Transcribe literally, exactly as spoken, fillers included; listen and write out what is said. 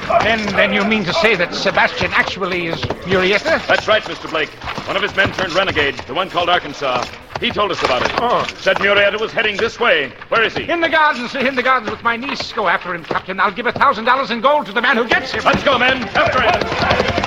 Then, then you mean to say that Sebastian actually is Murrieta? That's right, Mister Blake. One of his men turned renegade, the one called Arkansas. He told us about it. Oh. Said Murrieta was heading this way. Where is he? In the gardens, in the gardens with my niece. Go after him, Captain. I'll give a thousand dollars in gold to the man who gets him. Let's go, men. After him.